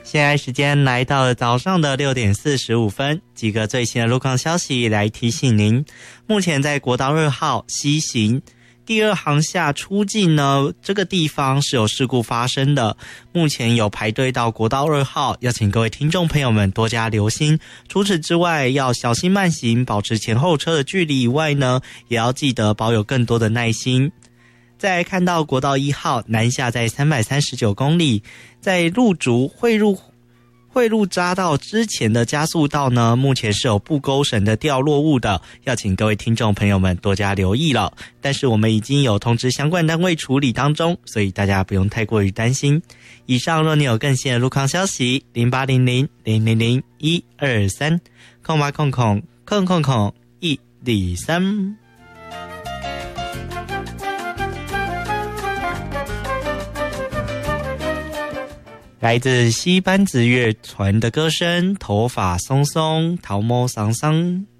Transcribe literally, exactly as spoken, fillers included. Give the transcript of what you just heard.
现在时间来到了早上的六点四十五分，几个最新的路况消息来提醒您。目前在国道二号西行第二航厦出境呢，这个地方是有事故发生的，目前有排队到国道二号，要请各位听众朋友们多加留心。除此之外，要小心慢行，保持前后车的距离以外呢，也要记得保有更多的耐心。再来看到国道一号南下在三百三十九公里，在路竹汇入汇入匝道之前的加速道呢，目前是有布钩绳的掉落物的，要请各位听众朋友们多加留意了。但是我们已经有通知相关单位处理当中，所以大家不用太过于担心。以上若你有更新的路况消息，零八零零零零零一二三空八空空空空空一二三。来自西班子乐团的歌声，头发松松，桃毛桑桑。